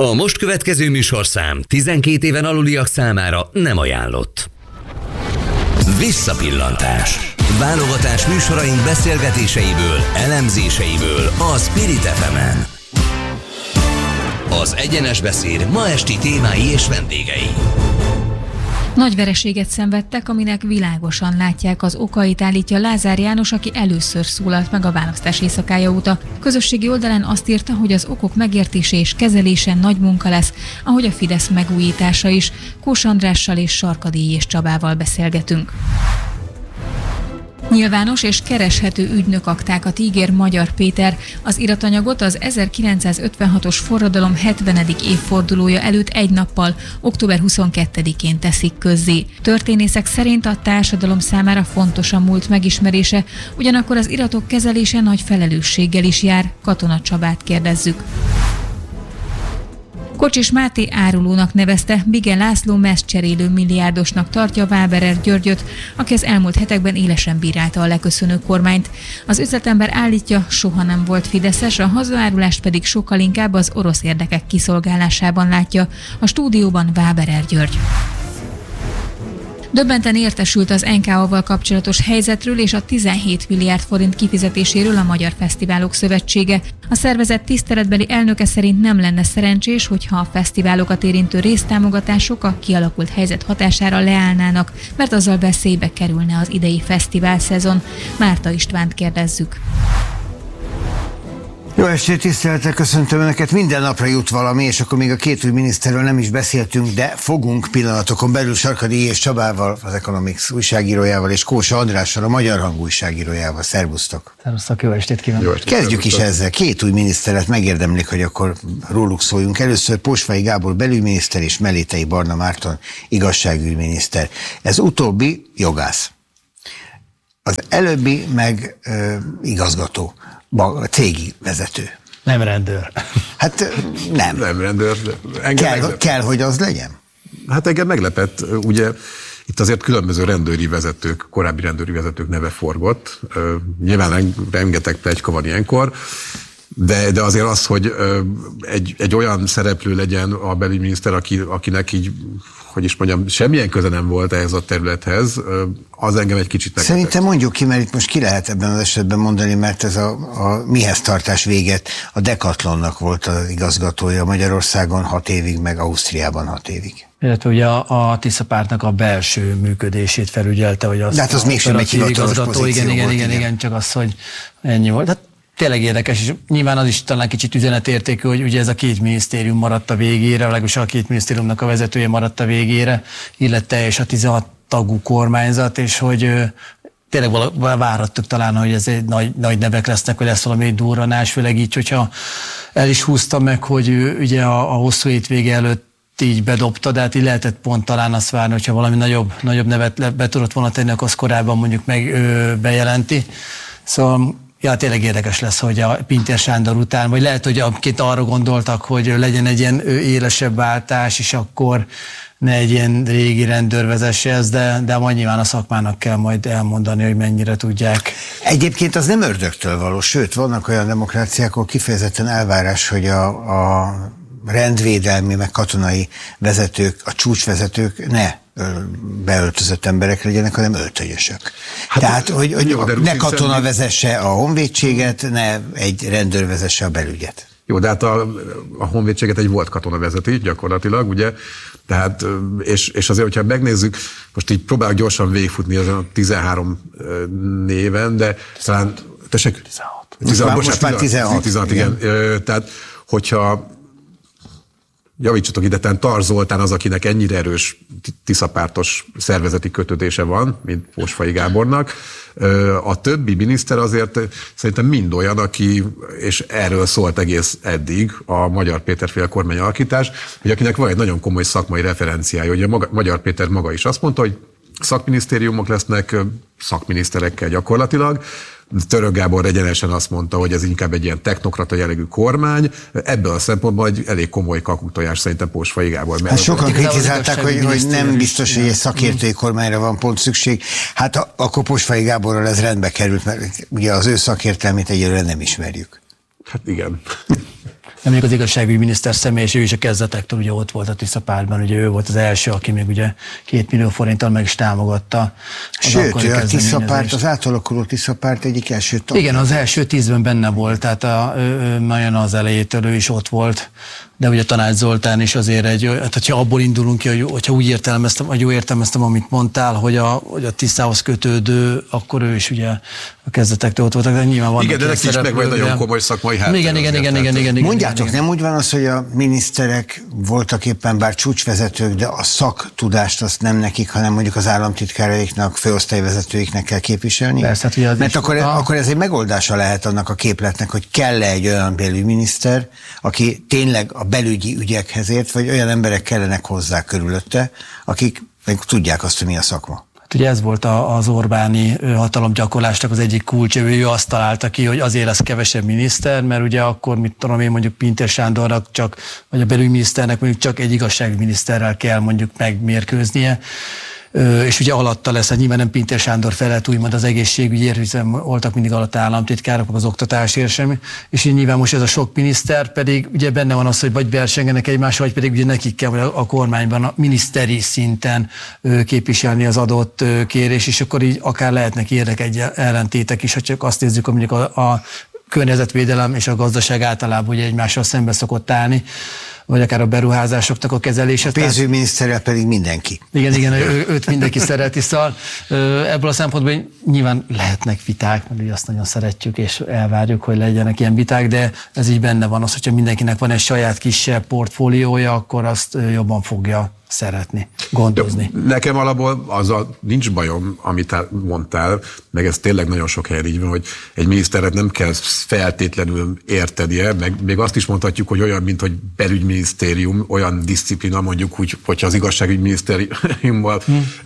A most következő műsorszám 12 éven aluliak számára nem ajánlott. Visszapillantás. Válogatás műsoraink beszélgetéseiből, elemzéseiből a Spirit FM-en. Az Egyenes Beszéd ma esti témái és vendégei. Nagy vereséget szenvedtek, aminek világosan látják az okait, állítja Lázár János, aki először szólalt meg a választás éjszakája óta. Közösségi oldalán azt írta, hogy az okok megértése és kezelése nagy munka lesz, ahogy a Fidesz megújítása is. Kós Andrással és Sarkadíj és Csabával beszélgetünk. Nyilvános és kereshető ügynökaktákat ígér Magyar Péter. Az iratanyagot az 1956-os forradalom 70. évfordulója előtt egy nappal, október 22-én teszik közzé. Történészek szerint a társadalom számára fontos a múlt megismerése, ugyanakkor az iratok kezelése nagy felelősséggel is jár. Katona Csabát kérdezzük. Kocsis Máté árulónak nevezte, Bige László mezcserélő milliárdosnak tartja Waberer Györgyöt, aki az elmúlt hetekben élesen bírálta a leköszönő kormányt. Az üzletember állítja, soha nem volt fideszes, a hazaárulást pedig sokkal inkább az orosz érdekek kiszolgálásában látja. A stúdióban Waberer György. Döbbenten értesült az NKA-val kapcsolatos helyzetről és a 17 milliárd forint kifizetéséről a Magyar Fesztiválok Szövetsége. A szervezet tiszteletbeli elnöke szerint nem lenne szerencsés, hogyha a fesztiválokat érintő résztámogatások a kialakult helyzet hatására leállnának, mert azzal veszélybe kerülne az idei fesztivál szezon. Márta Istvánt kérdezzük. Jó estét, tisztelettel köszöntöm Önöket, minden napra jut valami, és akkor még a két új miniszterről nem is beszéltünk, de fogunk pillanatokon belül Sarkadíj és Csabával, az Economics újságírójával, és Kósa Andrással, a Magyar Hang újságírójával. Szervusztok! Szervusztok, jó estét kívánok! Kezdjük is ezzel. Két új miniszteret megérdemlik, hogy akkor róluk szóljunk. Először Posvai Gábor belügyminiszter és Mellétei Barna Márton igazságügyminiszter. Ez utóbbi jogász. Az előbbi meg igazgató. Cégi vezető. Nem rendőr. Hát nem. Nem rendőr. Kell, hogy az legyen? Hát engem meglepett, ugye itt azért különböző rendőri vezetők, korábbi rendőri vezetők neve forgott. Nyilván rengeteg pletyka van ilyenkor, de azért az, hogy egy olyan szereplő legyen a belügyminiszter, akinek így, hogy is mondjam, semmilyen köze nem volt ehhez a területhez, az engem egy kicsit meglepett. Szerintem mondjuk ki, mert itt most ki lehet ebben az esetben mondani, mert ez a mihez tartás véget a Decathlonnak volt az igazgatója Magyarországon 6 évig, meg Ausztriában 6 évig. Illetve ugye a Tisza pártnak a belső működését felügyelte, hogy az. De hát az mégsem egy hivatalos pozíció volt. Igen, csak az, hogy ennyi volt. Hát tényleg érdekes, és nyilván az is talán kicsit üzenetértékű, hogy ugye ez a két minisztérium maradt a végére, legalábbis a két minisztériumnak a vezetője maradt a végére, illetve és a 16 tagú kormányzat, és hogy tényleg várhattuk talán, hogy ez egy nagy nevek lesznek, hogy lesz valami durranás, főleg így, hogyha el is húzta meg, hogy ugye a hosszú hétvége előtt így bedobta, de hát így lehetett pont talán azt várni, hogyha valami nagyobb nevet be tudott volna tenni, akkor azt korábban mondjuk meg bejelenti. Szóval ja, tényleg érdekes lesz, hogy a Pintér Sándor után, vagy lehet, hogy két arra gondoltak, hogy legyen egy ilyen élesebb váltás, és akkor ne egy ilyen régi rendőr vezesse ezt, de majd nyilván a szakmának kell majd elmondani, hogy mennyire tudják. Egyébként az nem ördögtől való, sőt, vannak olyan demokráciák, ahol kifejezetten elvárás, hogy a rendvédelmi, meg katonai vezetők, a csúcsvezetők ne beöltözött emberek legyenek, hanem öltönyösök. Hát, tehát, hogy jó, ne katona vezesse a honvédséget, ne egy rendőr vezesse a belügyet. Jó, de hát a honvédséget egy volt katona vezeti gyakorlatilag, ugye? Tehát, és azért, hogyha megnézzük, most így próbálok gyorsan végigfutni ezen a 13 néven, de talán... Tessék? 16. Most már 16, igen. Tehát, hogyha javítsatok ide, tehát Tar Zoltán az, akinek ennyire erős tiszapártos szervezeti kötődése van, mint Posvai Gábornak. A többi miniszter azért szerintem mind olyan, aki, és erről szólt egész eddig a Magyar Péter-féle kormányalakítás, hogy akinek van egy nagyon komoly szakmai referenciája. Ugye Magyar Péter maga is azt mondta, hogy szakminisztériumok lesznek szakminiszterekkel gyakorlatilag. Török Gábor egyenesen azt mondta, hogy ez inkább egy ilyen technokrata jellegű kormány. Ebből a szempontból egy elég komoly kakuktojás szerintem Posvai Gábor. Hát sokan kritizálták, hogy nem biztos, hogy egy szakértői kormányra van pont szükség. Hát akkor Posvai Gáborral ez rendbe került, mert ugye az ő szakértelmét egyelőre nem ismerjük. Hát igen. Mondjuk az igazságügyi miniszter személy, és ő is a kezdetektől ugye ott volt a Tisza pártban, ugye ő volt az első, aki még ugye 2 millió forinttal meg is támogatta. Sőt, a Tisza párt, az átalakuló Tisza párt egyik első tagja. Igen, az első 10-ben benne volt, tehát nagyon az elejétől ő is ott volt, de ugye Tanács Zoltán is azért tehát ha abból indulunk ki, hogyha úgy értelmeztem, vagy jól értelmeztem, amit mondtál, hogy a Tiszához kötődő, akkor ő is ugye a kezdetektől ott voltak, de nyilván vannak. Igen, de neki is meg vagy nagyon komoly szakmai háttér. Igen. Mondjátok, nem úgy van az, hogy a miniszterek voltak éppen bár csúcsvezetők, de a szaktudást azt nem nekik, hanem mondjuk az államtitkáraiknak, főosztályvezetőiknek kell képviselni? Persze, hát mert akkor ez egy megoldása lehet annak a képletnek, hogy kell-e egy olyan belügyminiszter, aki tényleg a belügyi ügyekhez ért, vagy olyan emberek kellenek hozzá körülötte, akik meg tudják azt, hogy mi a szakma. Ugye ez volt az Orbáni hatalomgyakorlásnak az egyik kulcsa, ő azt találta ki, hogy azért lesz kevesebb miniszter, mert ugye akkor, mit tudom én, mondjuk Pintér Sándornak csak, vagy a belügyminiszternek mondjuk csak egy igazságügyminiszterrel kell mondjuk megmérkőznie, és ugye alatta lesz, hát nyilván nem Pintér Sándor felett úgymond az egészségügyért, hiszen voltak mindig alatt államtitkárok, az oktatásért sem, és így nyilván most ez a sok miniszter pedig ugye benne van az, hogy vagy versengenek egymással, vagy pedig ugye nekik kell a kormányban a miniszteri szinten képviselni az adott kérés, és akkor így akár lehetnek ellentétek is, ha csak azt nézzük, hogy mondjuk a környezetvédelem és a gazdaság általában ugye egymással szembe szokott állni, vagy akár a beruházásoknak a kezelése. A pénzügyminiszterrel pedig mindenki. Igen, őt mindenki szereti, szóval ebből a szempontból nyilván lehetnek viták, mert azt nagyon szeretjük, és elvárjuk, hogy legyenek ilyen viták, de ez így benne van az, hogyha mindenkinek van egy saját kisebb portfóliója, akkor azt jobban fogja szeretni, gondozni. Nekem alapból azzal nincs bajom, amit mondtál, meg ez tényleg nagyon sok helyen így van, hogy egy miniszteret nem kell feltétlenül értenie, meg még azt is mondhatjuk, hogy olyan, mint hogy belügyminisztérium, olyan diszciplina mondjuk, hogyha az igazságügyminisztériummal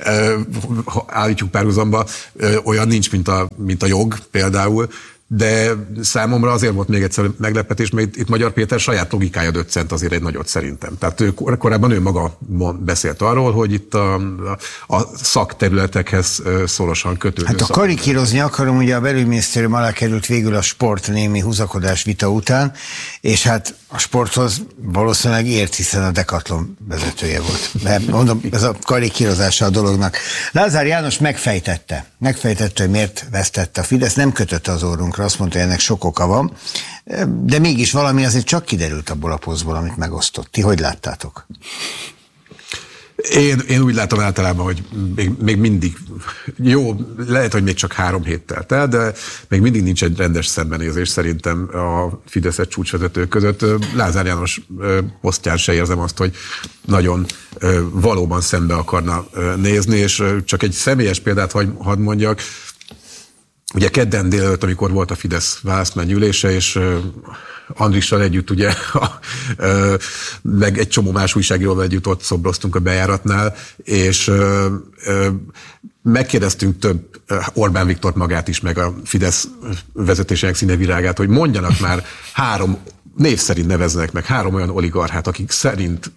állítjuk párhuzamba, olyan nincs, mint a jog például, de számomra azért volt még egyszer meglepetés, mert itt Magyar Péter saját logikája döccent azért egy nagyot szerintem. Tehát korábban ő maga beszélt arról, hogy itt a szakterületekhez szorosan kötődő. Hát karikírozni akarom, ugye a belügyminisztérium alá került végül a sport némi húzakodás vita után, és hát a sporthoz valószínűleg ért, hiszen a Decathlon vezetője volt. De mondom, ez a karikírozása a dolognak. Lázár János megfejtette, hogy miért vesztette a Fidesz, nem kötötte az orrunkra, azt mondta, hogy ennek sok oka van, de mégis valami azért csak kiderült abból a posztból, amit megosztott. Ti hogy láttátok? Én úgy látom általában, hogy még mindig jó, lehet, hogy még csak 3 hét telt el, de még mindig nincs egy rendes szembenézés szerintem a fideszes csúcsvezetők között. Lázár János posztján se érzem azt, hogy nagyon valóban szembe akarna nézni, és csak egy személyes példát hadd mondjak. Ugye kedden délelőtt, amikor volt a Fidesz választmánygyűlése, és Andrissal együtt ugye, meg egy csomó más újságíróval együtt ott szobroztunk a bejáratnál, és megkérdeztünk több Orbán Viktort magát is, meg a Fidesz vezetésének színevirágát, hogy mondjanak már 3 név szerint neveznek meg 3 olyan oligarchát, akik szerint,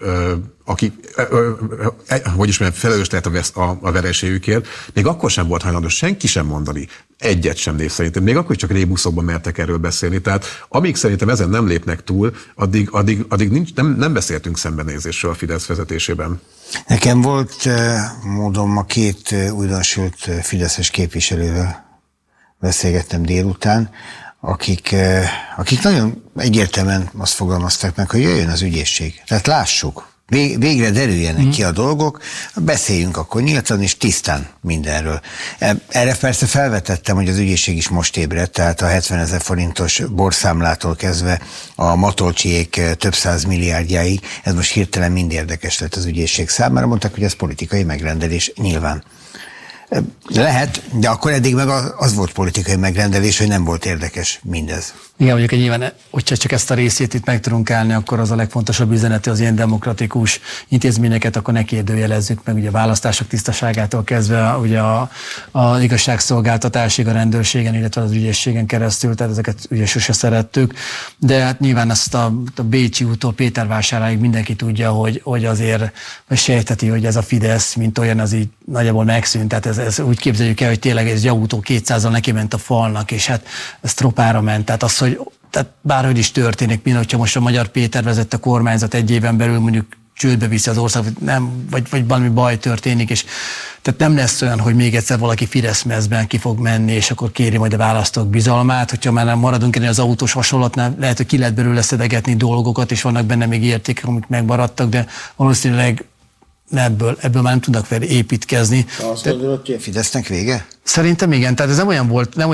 felelős lehet a vereségükért, még akkor sem volt hajlandó senki sem mondani, egyet sem név szerint. Még akkor is csak rébuszokban mertek erről beszélni. Tehát amíg szerintem ezen nem lépnek túl, addig nem beszéltünk szembenézésről a Fidesz vezetésében. Nekem volt módom ma 2 újdonsült fideszes képviselővel beszélgettem délután, akik nagyon egyértelműen azt fogalmazták meg, hogy jöjjön az ügyészség. Tehát lássuk, végre derüljenek ki a dolgok, beszéljünk akkor nyíltan és tisztán mindenről. Erre persze felvetettem, hogy az ügyészség is most ébredt, tehát a 70 000 forintos borszámlától kezdve a Matolcsiék több 100 milliárdjáig, ez most hirtelen mind érdekes lett az ügyészség számára, mondták, hogy ez politikai megrendelés nyilván. Lehet, de akkor eddig meg az volt politikai megrendelés, hogy nem volt érdekes mindez. Igen, mondjuk nyilván, hogyha csak ezt a részét itt meg tudunk állni, akkor az a legfontosabb üzenete az ilyen demokratikus intézményeket, akkor ne kérdőjelezzük meg ugye a választások tisztaságától kezdve ugye az igazságszolgáltatásig, a rendőrségen, illetve az ügyészségen keresztül, tehát ezeket ugye sose szerettük. De hát nyilván ezt a Bécsi úttól Pétervásáráig mindenki tudja, hogy azért sejteti, hogy ez a Fidesz, mint olyan, az így nagyjából megszűnt. Tehát ez úgy képzeljük el, hogy tényleg ez egy autó 200-al neki ment a falnak, és hát ez tropára ment. Tehát az, hogy tehát bárhogy is történik, mint hogyha most a Magyar Péter vezette kormányzat egy éven belül mondjuk csődbe viszi az országot, vagy valami baj történik, és tehát nem lesz olyan, hogy még egyszer valaki Fidesz-mezben ki fog menni, és akkor kéri majd a választók bizalmát. Hogyha már nem maradunk ennél az autós hasonlatnál, lehet, hogy ki lehet belőle szedegetni dolgokat, és vannak benne még értékek, amik megmaradtak, de valószínűleg ebből már nem tudnak fel építkezni. Azt gondolod, hogy a Fidesznek vége? Szerintem igen, tehát ez nem olyan volt, nem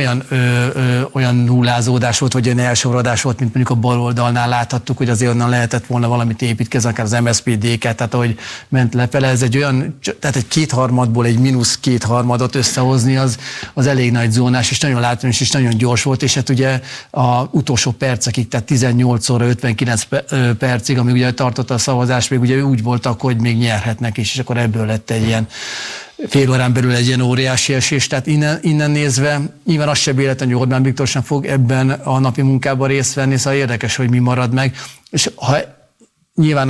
olyan nullázódás volt, vagy olyan elsoroladás volt, mint mondjuk a baloldalnál láthattuk, hogy azért onnan lehetett volna valamit építkezni, akár az MSZP-DK, tehát ahogy ment lefele, ez egy olyan, tehát egy kétharmadból egy mínusz kétharmadot összehozni, az elég nagy zónás, és nagyon látványos, és nagyon gyors volt, és hát ugye a utolsó percekig, tehát 18 óra 59 percig, amíg ugye tartott a szavazás, még ugye úgy voltak, hogy még nyerhetnek is, és akkor ebből lett egy ilyen fél órán belül egy ilyen óriási esés, tehát innen nézve nyilván az sem véletlen, hogy Orbán Viktor sem fog ebben a napi munkában részt venni, szóval érdekes, hogy mi marad meg, és ha nyilván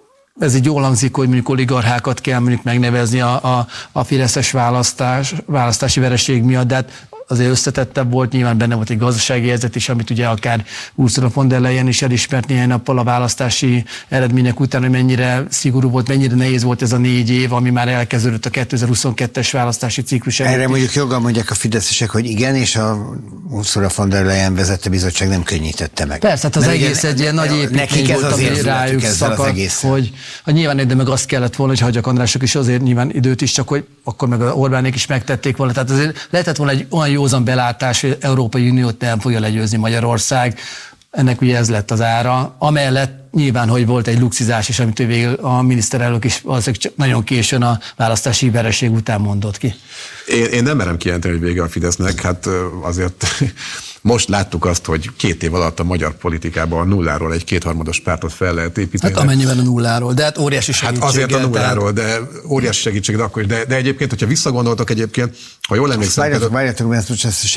ez így jól hangzik, hogy mondjuk oligarchákat kell mondjuk megnevezni a fideszes választási vereség miatt, de hát azért összetettebb volt, nyilván benne volt egy gazdasági helyzet is, amit ugye akár Ursula von der Leyen is elismert néhány nappal a választási eredmények után, hogy mennyire szigorú volt, mennyire nehéz volt ez a 4 év, ami már elkezdődött a 2022-es választási ciklus előtt. Erre mondjuk joggal mondják a fideszesek, hogy igen, és a Ursula von der Leyen vezette bizottság nem könnyítette meg. Persze, hát az mert egész egy ilyen nagy építmény volt, ami rájuk szakadt, hogy nyilván de meg azt kellett volna, hogy Hagyjak Andrások is azért nyilván időt is, csak hogy akkor meg Orbánék is megtették volna. Tehát azért lehetett volna egy olyan józan belátás, hogy Európai Uniót nem fogja legyőzni Magyarország. Ennek ugye ez lett az ára. Amellett nyilván, hogy volt egy luxizás is, amit végül a miniszterelnök is valószínűleg nagyon későn a választási vereség után mondott ki. Én nem merem kijelenteni, hogy vége a Fidesznek, hát azért most láttuk azt, hogy 2 év alatt a magyar politikában a nulláról egy kétharmados pártot fel lehet építeni. Hát amennyiben a nulláról, de hát óriási segítség. Hát azért a nulláról, de óriási segítség, de akkor is. De egyébként, hogyha visszagondoltok egyébként, ha jól emlékszem... Várjatok, mert ezt